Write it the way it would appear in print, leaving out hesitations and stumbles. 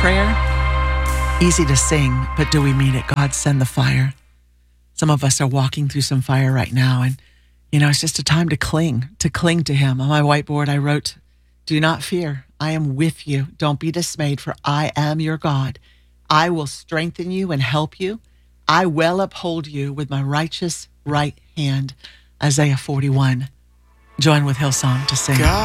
prayer? Easy to sing, but do we mean it? God, send the fire. Some of us are walking through some fire right now, and it's just a time to cling to him. On my whiteboard, I wrote, do not fear. I am with you. Don't be dismayed, for I am your God. I will strengthen you and help you. I will uphold you with my righteous right hand. Isaiah 41. Join with Hillsong to sing. God.